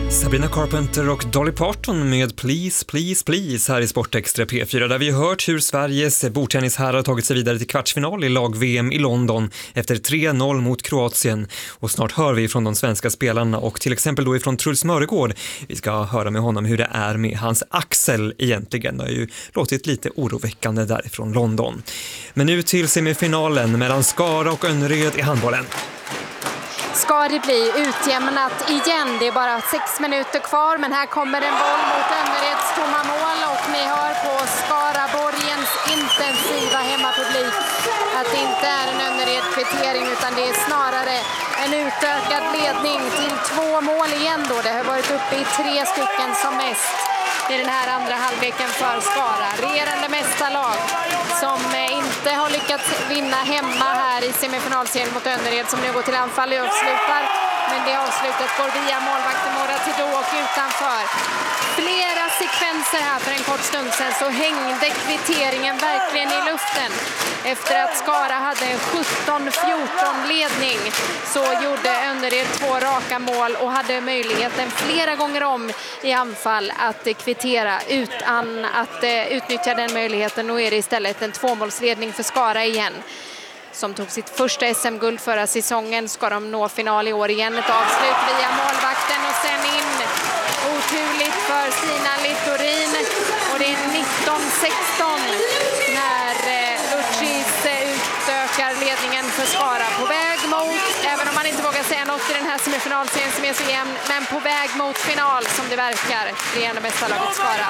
Sabrina Carpenter och Dolly Parton med Please, Please, Please här i Sportextra P4, där vi hört hur Sveriges bordtennisherrar har tagit sig vidare till kvartsfinal i lag-VM i London efter 3-0 mot Kroatien. Och snart hör vi från de svenska spelarna och till exempel då ifrån Truls Mörgård. Vi ska höra med honom hur det är med hans axel egentligen. Det har ju låtit lite oroväckande därifrån London. Men nu till semifinalen mellan Skara och Önnered i handbollen. Ska det bli utjämnat igen? Det är bara 6 minuter kvar, men här kommer en boll mot Önnereds tomma mål och ni hör på Skaraborgens intensiva hemmapublik att det inte är en Önnered-kvittering utan det är snarare en utökad ledning till 2 mål igen då. Det har varit uppe i 3 stycken som mest i den här andra halvleken för Skara. Regerande mästarlag som inte har lyckats vinna hemma här i semifinalserien mot Önnered, som nu går till anfall och avslutar. Men det avslutet går via målvakten Mora Tidå och utanför. Flera sekvenser här för en kort stund sedan så hängde kvitteringen verkligen i luften. Efter att Skara hade en 17-14 ledning så gjorde Önnered 2 raka mål och hade möjligheten flera gånger om i anfall att kvittera utan att utnyttja den möjligheten. Nu är det istället en 2-målsledning för Skara igen, som tog sitt första SM-guld förra säsongen. Ska de nå final i år igen? Ett avslut via målvakten och sen in. Oturligt för Stina Littorin. Och det är 19-16 när Lucis utökar ledningen för Skara. På väg mot, även om man inte vågar säga något i den här semifinalserien som är så jämn, men på väg mot final som det verkar. Regerande mästarlaget Skara.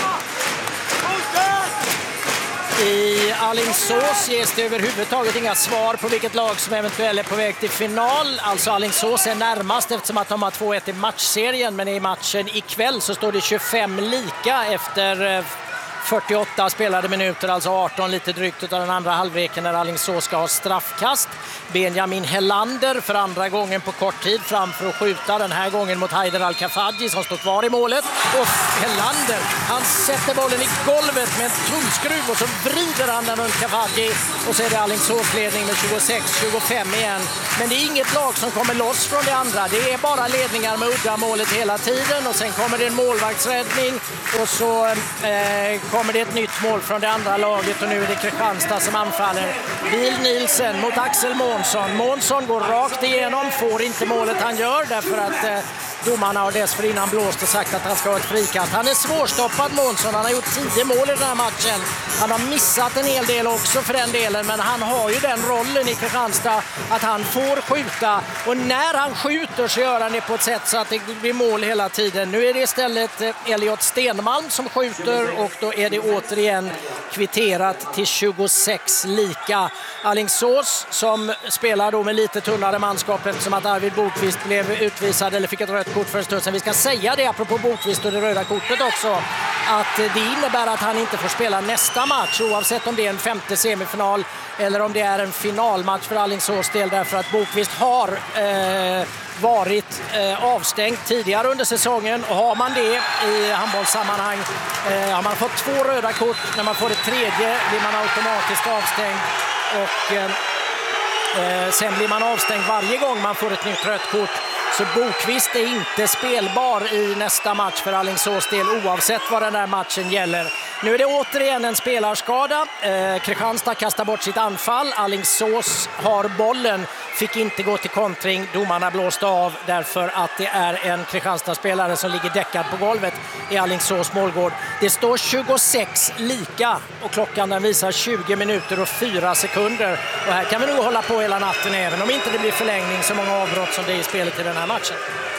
I Alingsås ges det överhuvudtaget inga svar på vilket lag som eventuellt är på väg till final. Alltså Alingsås är närmast eftersom att de har 2-1 i matchserien. Men i matchen ikväll så står det 25 lika efter 48 spelade minuter, alltså 18 lite drygt av den andra halvleken när Alingsås ska ha straffkast. Benjamin Hellander för andra gången på kort tid fram för att skjuta, den här gången mot Haider Al-Kafaji som står kvar i målet. Och Hellander, han sätter bollen i golvet med en tumskruv och så vrider han den runt Kafaji och så är det Alingsås ledning med 26-25 igen. Men det är inget lag som kommer loss från det andra. Det är bara ledningar med uddamålet hela tiden och sen kommer det en målvaktsräddning och så kommer det ett nytt mål från det andra laget och nu är det Kristianstad som anfaller. Bill Nielsen mot Axel Månsson. Månsson går rakt igenom, får inte målet han gör därför att domarna har dessförinnan blåst och sagt att han ska ha ett frikast. Han är svårstoppad Månsson, han har gjort 10 mål i den här matchen. Han har missat en hel del också för den delen, men han har ju den rollen i Kristianstad att han får skjuta och när han skjuter så gör han det på ett sätt så att det blir mål hela tiden. Nu är det istället Elliot Stenmalm som skjuter och då är det återigen kvitterat till 26 lika. Alingsås som spelar då med lite tunnare manskap eftersom att Arvid Bokvist blev utvisad eller fick ett rött kort för en stund sedan. Vi ska säga det apropå Bokvist och det röda kortet också, att det innebär att han inte får spela nästa match oavsett om det är en 5:e semifinal eller om det är en finalmatch för Alingsås del, därför att Bokvist har varit avstängd tidigare under säsongen och har man det i handbollssammanhang har man fått 2 röda kort. När man får det tredje blir man automatiskt avstängd och sen blir man avstängd varje gång man får ett nytt rött kort. Så Bokvist är inte spelbar i nästa match för Alingsås del oavsett vad den här matchen gäller. Nu är det återigen en spelarskada. Kristianstad kastar bort sitt anfall. Alingsås har bollen. Fick inte gå till kontring. Domarna blåste av därför att det är en Kristianstad-spelare som ligger däckad på golvet i Alingsås målgård. Det står 26 lika och klockan den visar 20 minuter och 4 sekunder. Och här kan vi nog hålla på hela natten även om inte det blir förlängning så många avbrott som det är i spelet i den här matchen.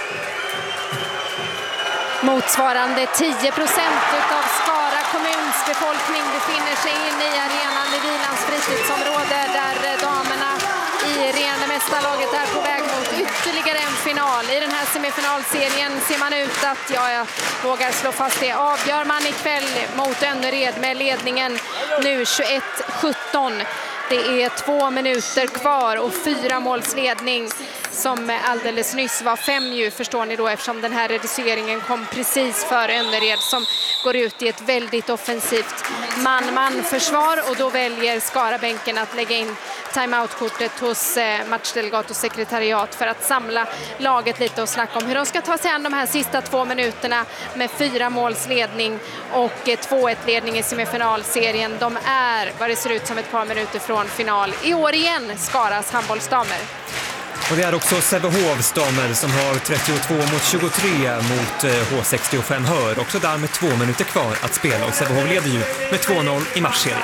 Motsvarande 10% av Skara kommuns befolkning befinner sig inne i arenan i Vilans fritidsområde där damerna i regerande mästarlaget är på väg mot ytterligare en final. I den här semifinalserien ser man ut att, jag vågar slå fast det, avgör man ikväll mot Önnered med ledningen nu 21-17. Det är 2 minuter kvar och 4 målsledning. som alldeles nyss var 5 ju, förstår ni då, eftersom den här reduceringen kom precis för Önnered som går ut i ett väldigt offensivt man-man-försvar, och då väljer Skarabänken att lägga in timeout-kortet hos matchdelegat och sekretariat för att samla laget lite och snacka om hur de ska ta sig an de här sista 2 minuterna med 4 måls ledning och 2-1-ledning i semifinalserien. De är, vad det ser ut som, ett par minuter från final i år igen, Skaras handbollsdamer. Och det är också Sävehof damer som har 32-23 mot H65 Hör. Också där med 2 minuter kvar att spela, och Sävehof leder ju med 2-0 i matchserien.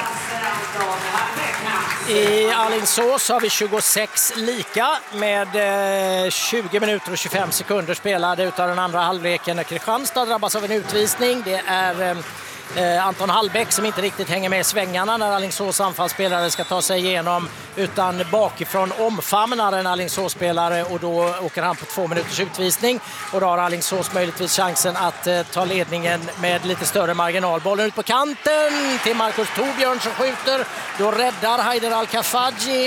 I Alingsås har vi 26 lika med 20 minuter och 25 sekunder spelade utav den andra halvleken. Kristianstad drabbas av en utvisning. Det är Anton Hallbäck som inte riktigt hänger med i svängarna när Alingsås anfallsspelare ska ta sig igenom, utan bakifrån omfamnar en Alingsås-spelare, och då åker han på 2 minuters utvisning, och då har Alingsås möjligtvis chansen att ta ledningen med lite större marginal. Bollen ut på kanten till Marcus Torbjörn som skjuter. Då räddar Haider Al-Kafaji,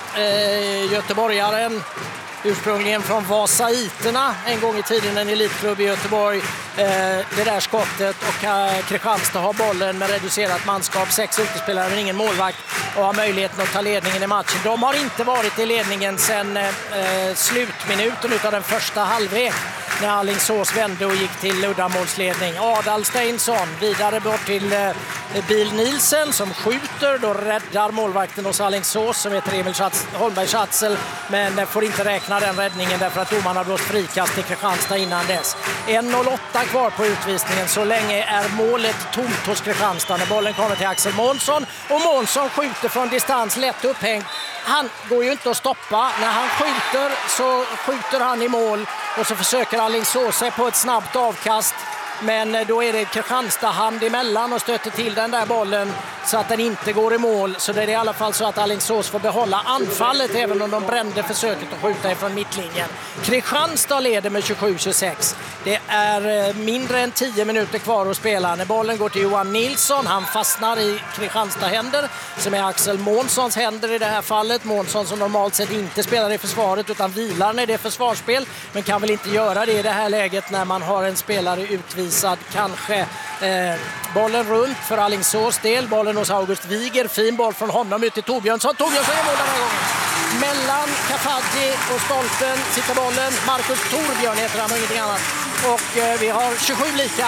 göteborgaren, ursprungligen från Vasaiterna, en gång i tiden en elitklubb i Göteborg, det där skottet, och Kristianstad har bollen med reducerat manskap, 6 utespelare men ingen målvakt, och har möjligheten att ta ledningen i matchen. De har inte varit i ledningen sedan slutminuten utav den första halvlek, när Alingsås vände och gick till uddamålsledning. Adal Steinsson vidare bort till Bil Nielsen som skjuter, då räddar målvakten hos Alingsås som heter Emil Holmberg Schatzel, men får inte räkna den räddningen därför att domarna har blåst frikast till Kristianstad innan dess. 1:08 kvar på utvisningen, så länge är målet tomt hos Kristianstad när bollen kommer till Axel Månsson, och Månsson skjuter från distans, lätt upphängd. Han går ju inte att stoppa. När han skjuter så skjuter han i mål, och så försöker Alingsås sig på ett snabbt avkast. Men då är det Kristianstad hand emellan och stöter till den där bollen så att den inte går i mål. Så det är i alla fall så att Alingsås får behålla anfallet även om de brände försöket att skjuta ifrån mittlinjen. Kristianstad leder med 27-26. Det är mindre än 10 minuter kvar att spela. När bollen går till Johan Nilsson, han fastnar i Kristianstad händer, som är Axel Månssons händer i det här fallet. Månsson som normalt sett inte spelar i försvaret utan vilar när det är försvarsspel, men kan väl inte göra det i det här läget när man har en spelare utvisad kanske. Bollen runt för Alingsås del, bollen hos August Wiger, fin boll från honom ut till Torbjörnsson. Torbjörnsson är mål den här gången. Mellan Kafaji och stolpen sitter bollen. Marcus Torbjörn heter han och ingenting annat. Och vi har 27 lika.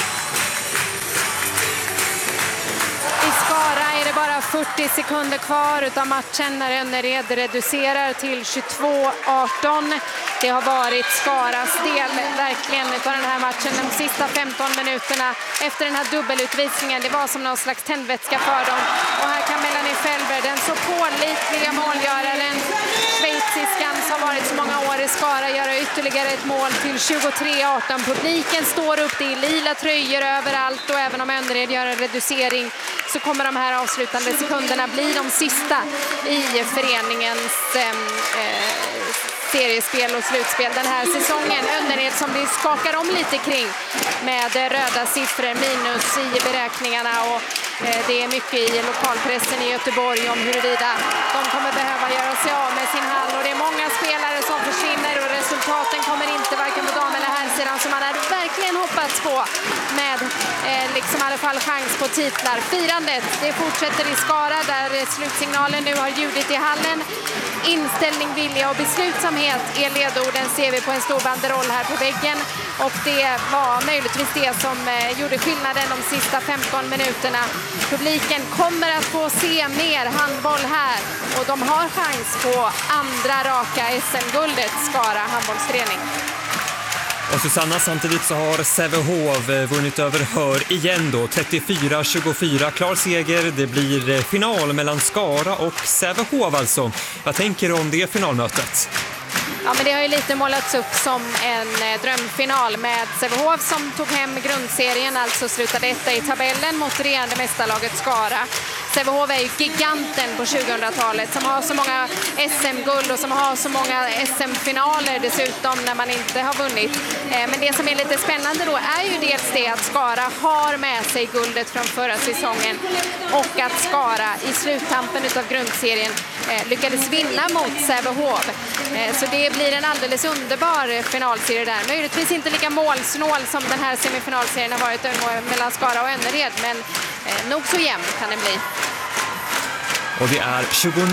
I Skara är det bara 40 sekunder kvar utav matchen när Önnered reducerar till 22-18. Det har varit Skaras del verkligen utav den här matchen de sista 15 minuterna efter den här dubbelutvisningen. Det var som någon slags tändvätska för dem. Och här kan Melanie Felber, den så pålitliga målgöraren, schweiziskan som varit så många år i Skara, göra ytterligare ett mål till 23-18. Publiken står upp, det är lila tröjor överallt, och även om Önnered gör en reducering så kommer de här avslutande sekunderna bli de sista i föreningens seriespel och slutspel den här säsongen. Önnered som vi skakar om lite kring med röda siffror, minus i beräkningarna, och det är mycket i lokalpressen i Göteborg om huruvida de kommer behöva göra sig av med sin hall, och det är många spelare som försvinner och resultaten kommer inte varken på dam- eller herrsidan som man hade verkligen hoppats på, med liksom i alla fall chans på titlar. Firandet, det fortsätter i Skara där slutsignalen nu har ljudit i hallen. Inställning, vilja och beslutsamhet är ledorden, ser vi på en stor banderoll här på väggen, och det var möjligtvis det som gjorde skillnaden de sista 15 minuterna. Publiken kommer att få se mer handboll här, och de har chans på andra raka SM-guldet, Skara handbollsförening. Och Susanna, samtidigt så har Sävehof vunnit över Hör igen då, 34-24, klar seger. Det blir final mellan Skara och Sävehof alltså. Vad tänker du om det finalmötet? Ja, men det har ju lite målats upp som en drömfinal med Sävehof som tog hem grundserien, alltså slutade etta i tabellen mot regerande mästarlaget Skara. Sävehof är ju giganten på 2000-talet som har så många SM-guld och som har så många SM-finaler dessutom när man inte har vunnit. Men det som är lite spännande då är ju dels det att Skara har med sig guldet från förra säsongen och att Skara i sluttampen av grundserien lyckades vinna mot Sävehof. Så det blir en alldeles underbar finalserie där. Möjligtvis inte lika målsnål som den här semifinalserien har varit mellan Skara och Önnered, men nog så jämnt kan det bli. Och det är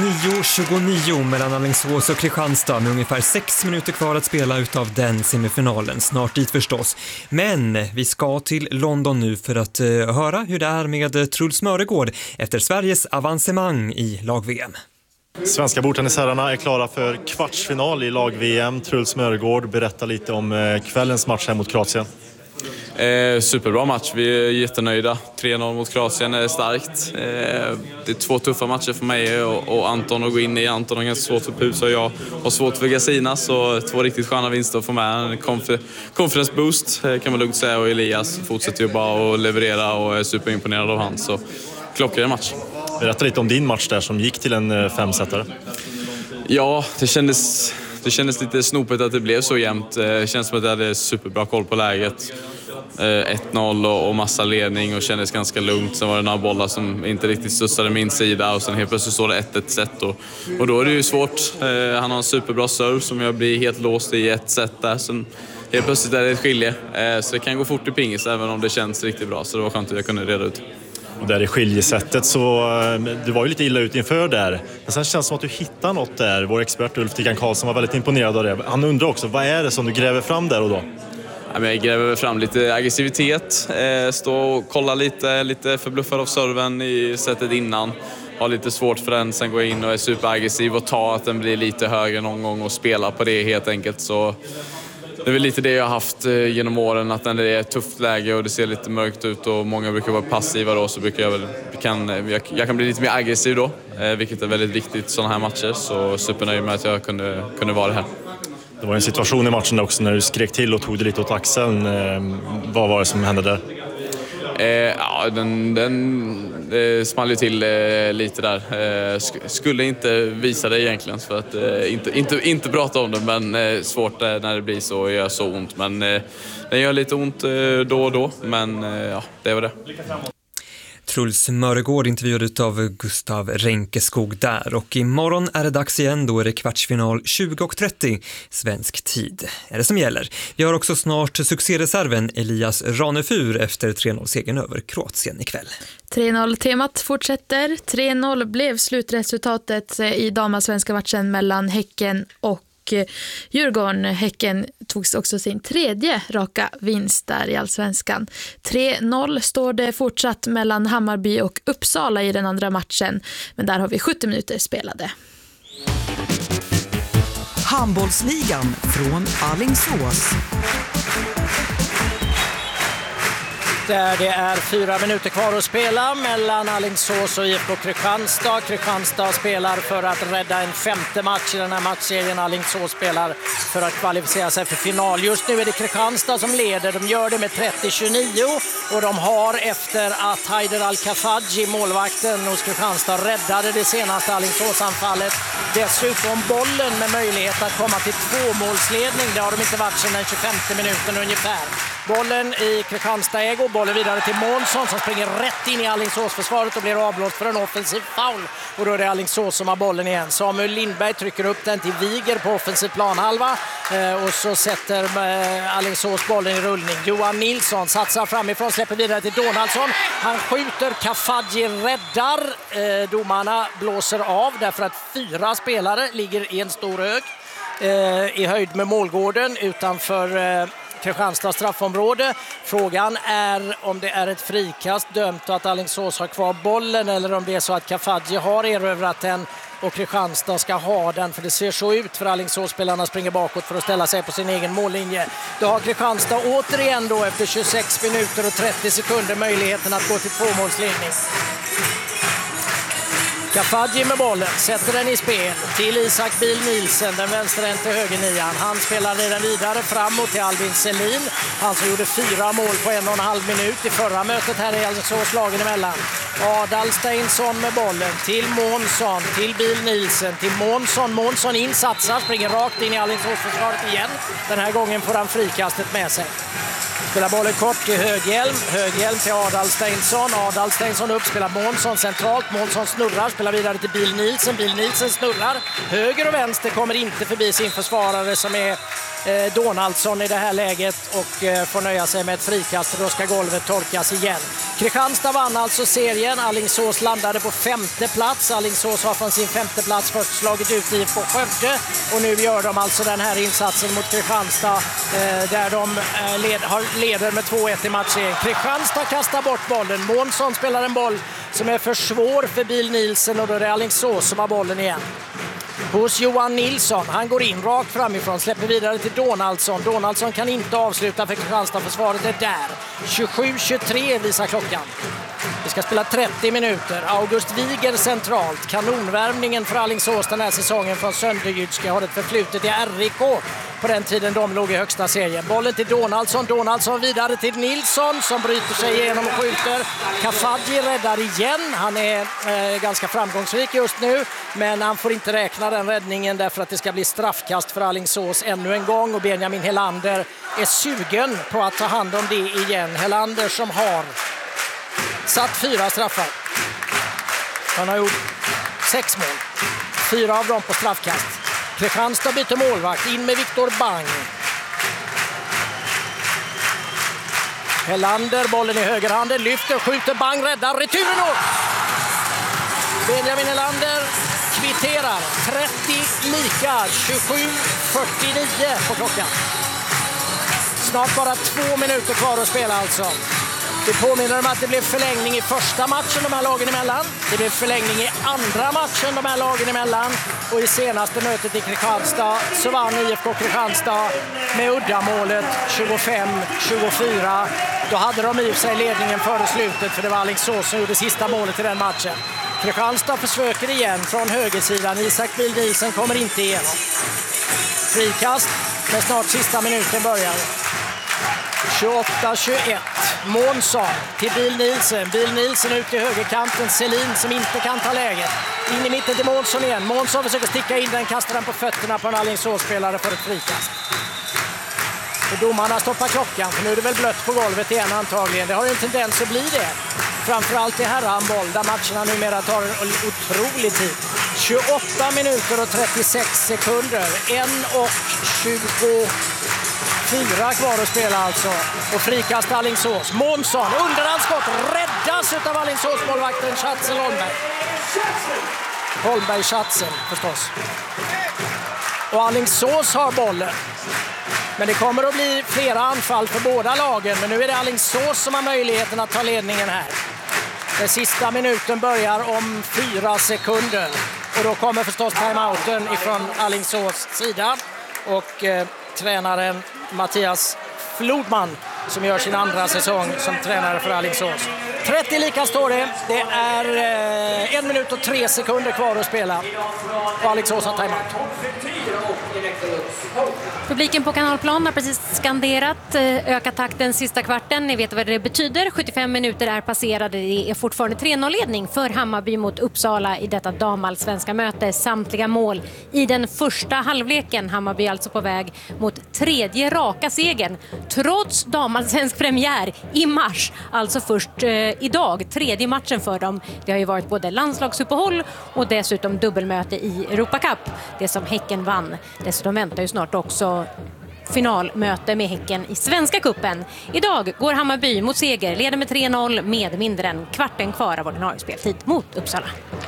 29-29 mellan Alingsås och Kristianstad med ungefär 6 minuter kvar att spela utav den semifinalen. Snart dit förstås. Men vi ska till London nu för att höra hur det är med Truls Mörregård efter Sveriges avancemang i lag-VM. Svenska bordtennisherrarna är klara för kvartsfinal i lag-VM. Truls Mörregård, berätta lite om kvällens match här mot Kroatien. Superbra match, vi är jättenöjda. 3-0 mot Kroatien är starkt. Det är 2 tuffa matcher för mig och Anton att gå in i. Anton har ganska svårt för Pus och jag har svårt för Gassina, så 2 riktigt sköna vinster att få med. En confidence boost kan man lugnt säga, och Elias fortsätter ju bara att leverera och är superimponerad av han, så klockren match. Berätta lite om din match där som gick till en 5-setare. Ja, det kändes lite snopet att det blev så jämnt. Det känns som att jag hade superbra koll på läget. 1-0 och massa ledning och kändes ganska lugnt. Sen var det några bollar som inte riktigt stussade min sida och sen helt plötsligt står det 1-1 set och då är det ju svårt. Han har en superbra serve som jag blir helt låst i ett set där. Sen helt plötsligt är det ett skilje. Så det kan gå fort i pingis även om det känns riktigt bra. Så det var skönt att jag kunde reda ut. Och där i skiljesättet så du var ju lite illa ut inför där. Men sen känns det som att du hittar något där. Vår expert Ulf Tikan Karlsson var väldigt imponerad av det. Han undrar också, vad är det som du gräver fram där och då? Jag gräver fram lite aggressivitet. Stå och kolla lite förbluffad av serven i sättet innan. Har lite svårt för den, sen går jag in och är superaggressiv och tar att den blir lite högre någon gång och spela på det helt enkelt. Så det är väl lite det jag har haft genom åren, att när det är ett tufft läge och det ser lite mörkt ut och många brukar vara passiva då, så brukar jag kan bli lite mer aggressiv då, vilket är väldigt viktigt i sådana här matcher. Så supernöjd med att jag kunde vara det här. Det var en situation i matchen också när du skrek till och tog det lite åt axeln. Vad var det som hände där? Ja, den small ju till lite där. Skulle inte visa det egentligen för att inte prata om det, men svårt när det blir så och gör så ont. Men det gör lite ont då och då, men ja, det var det. Truls Mörregård intervjuad av Gustav Renkeskog där, och imorgon är det dags igen. Då är det kvartsfinal 20:30 svensk tid är det som gäller. Vi har också snart succéreserven Elias Ranefur efter 3-0-segern över Kroatien ikväll. 3-0-temat fortsätter. 3-0 blev slutresultatet i damasvenska matchen mellan Häcken och Djurgården. Häcken tog också sin 3:e raka vinst där i Allsvenskan. 3-0 står det fortsatt mellan Hammarby och Uppsala i den andra matchen, men där har vi 70 minuter spelade. Handbollsligan från Alingsås. Där det är 4 minuter kvar att spela mellan Alingsås och IFK Kristianstad. Kristianstad spelar för att rädda en 5:e match i den här matchserien. Alingsås spelar för att kvalificera sig för final. Just nu är det Kristianstad som leder. De gör det med 30-29 och de har, efter att Haider Al-Kafaji, målvakten hos Kristianstad, räddade det senaste Alingsås-anfallet, dessutom bollen med möjlighet att komma till 2-målsledning. Det har de inte varit sedan den 25:e minuten ungefär. Bollen i Kristianstad ägo, bollen vidare till Månsson som springer rätt in i Alingsås-försvaret och blir avblåst för en offensiv foul. Och då är det Alingsås som har bollen igen. Samuel Lindberg trycker upp den till Viger på offensiv planhalva och så sätter Alingsås bollen i rullning. Johan Nilsson satsar framifrån, släpper vidare till Donaldsson. Han skjuter, Kafaji räddar. Domarna blåser av därför att 4 spelare ligger i en stor hög i höjd med målgården utanför Kristianstads straffområde. Frågan är om det är ett frikast dömt och att Alingsås har kvar bollen, eller om det är så att Kafaji har erövrat den och Kristianstad ska ha den, för det ser så ut för Alingsås-spelarna springer bakåt för att ställa sig på sin egen mållinje. Då har Kristianstad återigen då efter 26 minuter och 30 sekunder möjligheten att gå till 2-målsledning. Kafadji med bollen, sätter den i spel till Isak Bil Nielsen, den vänsterhänte högernian. Han spelar den vidare framåt till Albin Selin. Han som gjorde 4 mål på 1,5 minut i förra mötet här i Alingsås lagen emellan. Adal Steinsson med bollen till Månsson, till Bil Nielsen, till Månsson. Månsson insatsar, springer rakt in i Alingsås-försvaret igen. Den här gången får han frikastet med sig. Spelar bollen kort till Höghjelm. Höghjelm till Adal Steinsson. Adal Steinsson upp, spelar Månsson centralt. Månsson snurrar, spelar vidare till Bil Nielsen. Bil Nielsen snurrar. Höger och vänster kommer inte förbi sin försvarare som är Donaldsson i det här läget och får nöja sig med ett frikast. Då ska golvet torkas igen. Kristianstad vann alltså serien. Alingsås landade på 5:e plats. Alingsås har från sin 5:e plats först slagit ut IFK Skövde och nu gör de alltså den här insatsen mot Kristianstad där de leder med 2-1 i matchen. Kristianstad kastar bort bollen. Månsson spelar en boll som är för svår för Bil Nielsen och då är det Alingsås som har bollen igen. Hos Johan Nilsson, han går in rakt framifrån, släpper vidare till Donaldsson. Donaldsson kan inte avsluta för Kristianstad-försvaret är där. 27-23 visar klockan. Vi ska spela 30 minuter. August Wiger centralt. Kanonvärmningen för Alingsås den här säsongen från Sönderjyske har ett förflutet i RIK på den tiden de låg i högsta serien. Bollen till Donaldsson. Donaldsson vidare till Nilsson som bryter sig igenom och skjuter. Kafadji räddar igen. Han är ganska framgångsrik just nu, men han får inte räkna den räddningen därför att det ska bli straffkast för Alingsås ännu en gång och Benjamin Helander är sugen på att ta hand om det igen. Helander som har satt 4 straffar. Han har gjort 6 mål. 4 av dem på straffkast. Kristianstad byter målvakt. In med Viktor Bang. Helander, bollen i högerhanden. Lyfter, skjuter, Bang, räddar. Returen då! Benjamin Helander kvitterar. 30 lika. 27-49 på klockan. Snart bara 2 minuter kvar att spela alltså. Det påminner om att det blev förlängning i första matchen de här lagen emellan. Det blev förlängning i andra matchen de här lagen emellan. Och i senaste mötet i Kristianstad så vann IFK Kristianstad med uddamålet 25-24. Då hade de i sig ledningen före slutet för det var Alingsås som gjorde sista målet i den matchen. Kristianstad försöker igen från högersidan. Isak Bil Nielsen kommer inte igenom. Frikast men snart sista minuten börjar. 28-21. Månsson till Bil Nielsen. Bil Nielsen ut i högerkanten. Selin som inte kan ta läget. In i mitten till Månsson igen. Månsson försöker sticka in den, kastar den på fötterna på en Alingsås-spelare för ett frikast. Och domarna stoppar klockan för nu är det väl blött på golvet igen antagligen. Det har ju en tendens att bli det. Framförallt i herrhandboll där matcherna numera tar en otrolig tid. 28 minuter och 36 sekunder. 1:24 kvar att spela alltså. Och frikast Alingsås. Månsson, underhandskott, räddas av Alingsås-målvakten Schatzel Holmberg. Holmberg Schatzel förstås. Och Alingsås har bollen. Men det kommer att bli flera anfall för båda lagen. Men nu är det Alingsås som har möjligheten att ta ledningen här. Den sista minuten börjar om 4 sekunder. Och då kommer förstås timeouten ifrån Alingsås sida. Och tränaren Mattias Flodman som gör sin andra säsong som tränare för Alingsås. 30 lika står det. Det är 1 minut och 3 sekunder kvar att spela. Och Alingsås har timeout. Publiken på Kanalplan har precis skanderat öka takten sista kvarten. Ni vet vad det betyder. 75 minuter är passerade. Det är fortfarande 3-0-ledning för Hammarby mot Uppsala i detta damallsvenska möte. Samtliga mål i den första halvleken. Hammarby alltså på väg mot 3:e raka segern. Trots damallsvensk premiär i mars. Alltså först idag. 3:e matchen för dem. Det har ju varit både landslagsuppehåll och dessutom dubbelmöte i Europa Cup. Det som Häcken vann. Dessutom väntar ju snart också finalmöte med Häcken i Svenska kuppen. Idag går Hammarby mot seger, leder med 3-0 med mindre än kvarten kvar av ordinarie speltid mot Uppsala.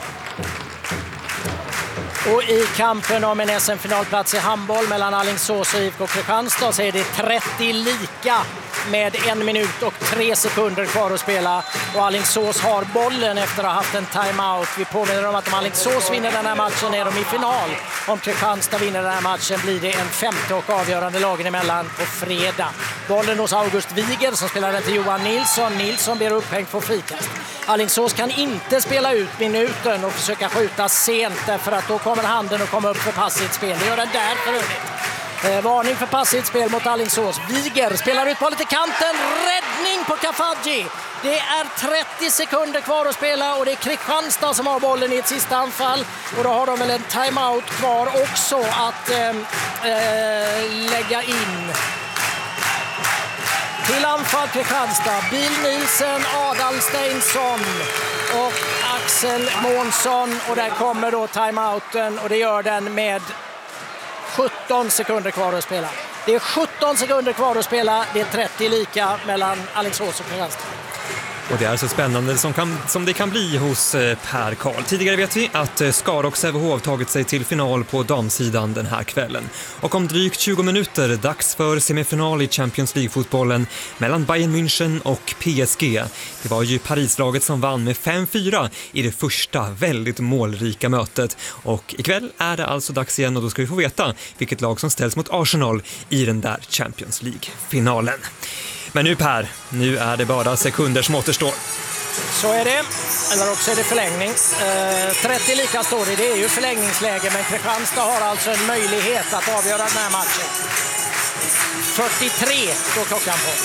Och i kampen om en SM-finalplats i handboll mellan Alingsås och IFK Kristianstad så är det 30 lika med 1 minut och 3 sekunder kvar att spela. Och Alingsås har bollen efter att ha haft en timeout. Vi påminner om att om Alingsås vinner den här matchen är de i final. Om Kristianstad vinner den här matchen blir det en 5:e och avgörande lagen emellan på fredag. Bollen hos August Wiger som spelar den till Johan Nilsson. Nilsson blir upphängd på frikast. Alingsås kan inte spela ut minuten och försöka skjuta sent därför att då kommer handen att komma upp för passivt spel. Det gör den där för övrigt. Varning för passivt spel mot Alingsås. Wiger spelar ut bollen till kanten. Räddning på Kafaji. Det är 30 sekunder kvar att spela och det är Kristianstad som har bollen i ett sista anfall. Och då har de väl en timeout kvar också att lägga in. Till anfall Kristianstad. Bill Nielsen, Adal Steinsson och Axel Månsson. Och där kommer då timeouten och det gör den med 17 sekunder kvar att spela. Det är 17 sekunder kvar att spela. Det är 30 lika mellan Alingsås och Kristianstad. Och det är så spännande som det kan bli hos Per Karl. Tidigare vet vi att Skara och Sävehof tagit sig till final på damsidan den här kvällen. Och om drygt 20 minuter dags för semifinal i Champions League-fotbollen mellan Bayern München och PSG. Det var ju Parislaget som vann med 5-4 i det första väldigt målrika mötet. Och ikväll är det alltså dags igen och då ska vi få veta vilket lag som ställs mot Arsenal i den där Champions League-finalen. Men nu Per, nu är det bara sekunder som återstår. Så är det, eller också är det förlängning. 30 lika står det är ju förlängningsläge men Kristianstad har alltså en möjlighet att avgöra den här matchen. 43 står klockan på.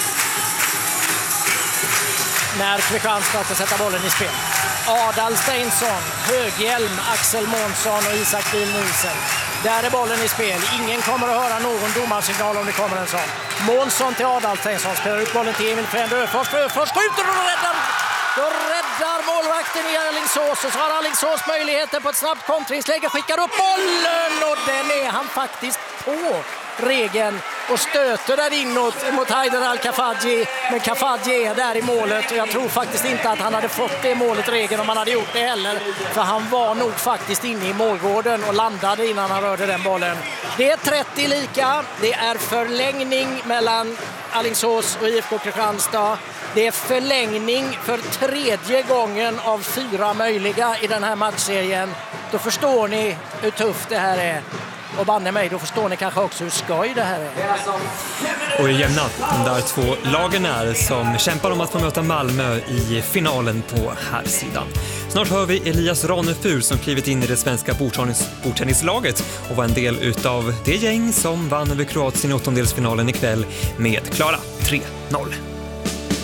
När Kristianstad ska sätta bollen i spel. Adal Steinsson, Höghjelm, Axel Månsson och Isak Bill Nielsen. Där är bollen i spel. Ingen kommer att höra någon domarsignal om det kommer en sån. Månsson till Adal Steinsson spelar ut bollen till Emil Frend Öfors. Öfors skjuter och räddar. Då räddar målvakten i Alingsås och så har Alingsås möjligheten på ett snabbt kontringsläge. Skickar upp bollen och den är han faktiskt på regeln och stöter där inåt mot Haider Al-Kafaji. Men Kafaji är där i målet och jag tror faktiskt inte att han hade fått det målet regeln om han hade gjort det heller. För han var nog faktiskt inne i målgården och landade innan han rörde den bollen. Det är 30 lika. Det är förlängning mellan Alingsås och IFK Kristianstad. Det är förlängning för 3:e gången av 4 möjliga i den här matchserien. Då förstår ni hur tufft det här är. Och banne mig, då förstår ni kanske också hur skoj det här är. Och hur jämna de där 2 lagen är som kämpar om att få möta Malmö i finalen på här sidan. Snart hör vi Elias Ranefur som klivit in i det svenska bordtennislaget och var en del utav det gäng som vann över Kroatien i 8-delsfinalen ikväll med klara 3-0.